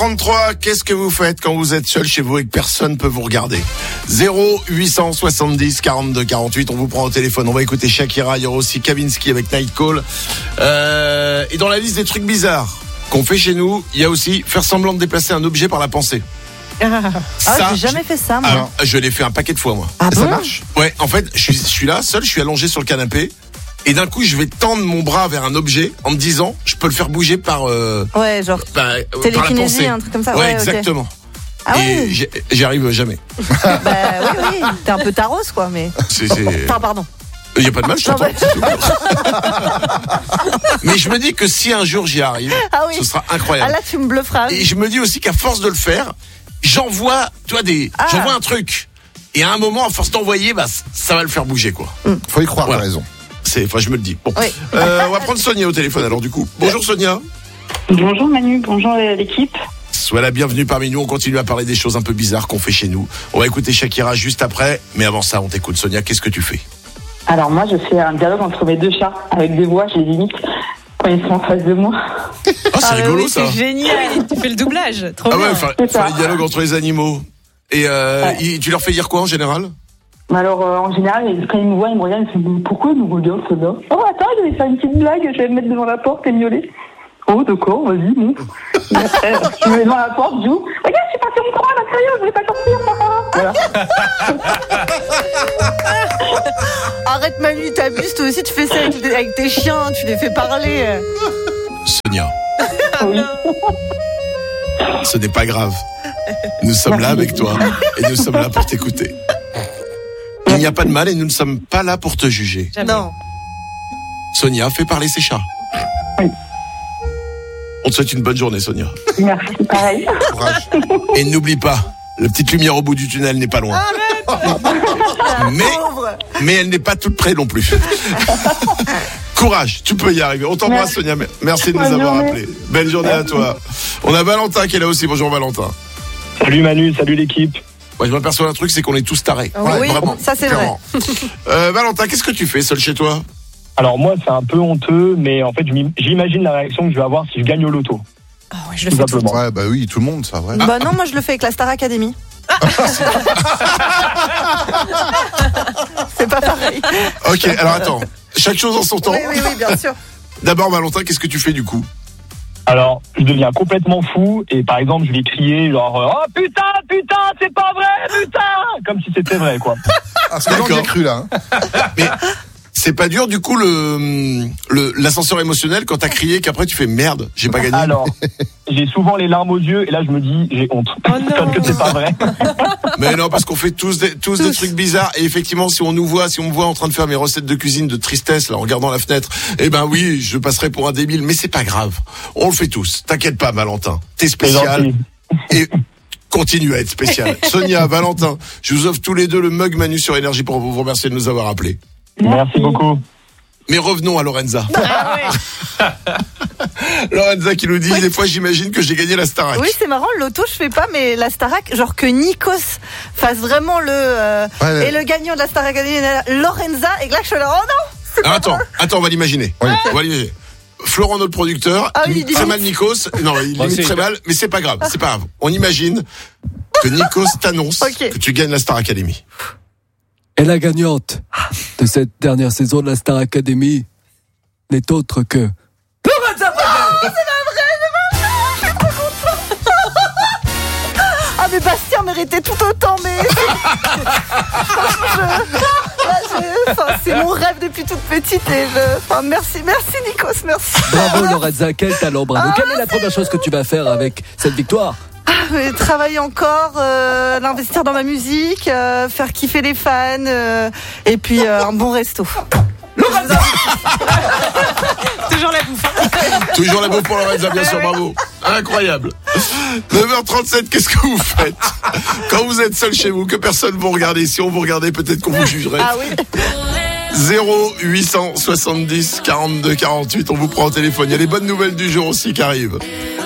33, qu'est-ce que vous faites quand vous êtes seul chez vous et que personne ne peut vous regarder? 0870 42 48, on vous prend au téléphone. On va écouter Shakira, il y aura aussi Kavinsky avec Night Call. Et dans la liste des trucs bizarres qu'on fait chez nous, il y a aussi faire semblant de déplacer un objet par la pensée. J'ai jamais fait ça, moi. Alors, je l'ai fait un paquet de fois, moi. Ah et bon? Ça marche? Ouais, en fait, je suis là, seul, je suis allongé sur le canapé. Et d'un coup, je vais tendre mon bras vers un objet en me disant, je peux le faire bouger par par la télékinésie, pensée. un truc comme ça. Ouais, Ouais, exactement. Ok. Ah et ouais. j'y arrive jamais. Oui. T'es un peu taros, quoi, mais. Enfin, pardon. Il y a pas de mal, je t'entends. Non, C'est tout. Mais je me dis que si un jour j'y arrive, ce sera incroyable. Ah là, tu me blufferas. Et je me dis aussi qu'à force de le faire, j'envoie un truc. Et à un moment, à force d'envoyer, ça va le faire bouger, quoi. Faut y croire, Voilà. t'as raison. Je me le dis. Bon. Oui. On va prendre Sonia au téléphone alors du coup. Bonjour Sonia. Bonjour Manu, bonjour l'équipe. Sois la bienvenue parmi nous. On continue à parler des choses un peu bizarres qu'on fait chez nous. On va écouter Shakira juste après. Mais avant ça, on t'écoute Sonia. Qu'est-ce que tu fais? Alors moi je fais un dialogue entre mes deux chats avec des voix, je les imite quand ils sont en face de moi. Ah, c'est rigolo ça. C'est génial. Tu fais le doublage, trop Ah bien. ouais, faire les dialogues entre les animaux. Et tu leur fais dire quoi en général? Alors en général, quand ils me voient, ils me regardent, ils me disent pourquoi ils nous regardent cela? Oh attends, je vais faire une petite blague, je vais me mettre devant la porte et miauler. Oh d'accord, vas-y, montre. Et après, je me mets devant la porte, je joue. Regarde, je suis partie en courant à l'intérieur, je voulais pas sortir. Voilà. Arrête Manu, t'abuses, toi aussi tu fais ça avec tes chiens, tu les fais parler. Sonia, Oui. ce n'est pas grave. Nous sommes là avec toi et nous sommes là pour t'écouter. Il n'y a pas de mal et nous ne sommes pas là pour te juger. Jamais. Non. Sonia, fais parler ses chats. Oui. On te souhaite une bonne journée, Sonia. Merci, pareil. Courage. Et n'oublie pas, la petite lumière au bout du tunnel n'est pas loin. Mais elle n'est pas toute près non plus. Courage, tu peux y arriver. On t'embrasse, Sonia. Merci de nous Bonne avoir journée. appelés. Belle journée à toi. On a Valentin qui est là aussi. Bonjour Valentin. Salut Manu, salut l'équipe. Moi, je m'aperçois d'un truc, c'est qu'on est tous tarés. Oui, Vraiment, ça c'est clairement. Valentin, qu'est-ce que tu fais seul chez toi? Alors moi c'est un peu honteux, mais en fait j'imagine la réaction que je vais avoir si je gagne au loto. Ah ouais, je le Tout fais tout. simplement. Ouais, bah oui, tout le monde, ça, ouais. Bah non, moi je le fais avec la Star Academy. C'est pas pareil. Ok, alors attends. Chaque chose en son temps. Oui, bien sûr. D'abord, Valentin, qu'est-ce que tu fais du coup? Alors je deviens complètement fou et par exemple je vais crier genre oh putain c'est pas vrai putain, comme si c'était vrai quoi. Ah, c'est que j'ai cru, là. Mais c'est pas dur du coup l'ascenseur émotionnel quand t'as crié qu'après tu fais merde, j'ai pas gagné. Alors j'ai souvent les larmes aux yeux et là je me dis j'ai honte non. parce que c'est pas vrai. Mais non, parce qu'on fait tous des trucs bizarres et effectivement si on me voit en train de faire mes recettes de cuisine de tristesse là en regardant la fenêtre, eh ben oui, je passerai pour un débile, mais c'est pas grave. On le fait tous. T'inquiète pas Valentin. T'es C'est spécial gentil. et continue à être spécial. Sonia, Valentin, je vous offre tous les deux le mug Manu sur Énergie pour vous remercier de nous avoir appelés. Merci beaucoup. Mais revenons à Lorenza. Ah ouais. Lorenza qui nous dit des fois j'imagine que j'ai gagné la Starac. Oui, c'est marrant, le loto je fais pas, mais la Starac, genre que Nikos fasse vraiment et le gagnant de la Star Academy, Lorenza, et que là je suis là, oh non. Alors, attends, on va l'imaginer. Oui. On va l'imaginer. Florent, notre producteur, Ah oui, imite il très imite. mal Nikos. Non, il imite c'est- très mal, mais c'est pas grave. C'est pas grave. On imagine que Nikos t'annonce Ok. que tu gagnes la Star Academy. Et la gagnante de cette dernière saison de la Star Academy n'est autre que... Ah mais Bastien méritait tout autant, mais c'est mon rêve depuis toute petite et merci Nikos, merci. Bravo Lorenza, quel talent, bravo. Quelle est la première chose que tu vas faire avec cette victoire? Travailler encore, l'investir dans ma musique, faire kiffer les fans, et puis un bon resto. Toujours la bouffe. Toujours la bouffe pour Lorenza, bien sûr, bravo. Incroyable. 9h37, qu'est-ce que vous faites quand vous êtes seul chez vous, que personne vous regarde? Si on vous regardait, peut-être qu'on vous jugerait. Ah oui. 0870 42 48, on vous prend au téléphone. Il y a les bonnes nouvelles du jour aussi qui arrivent.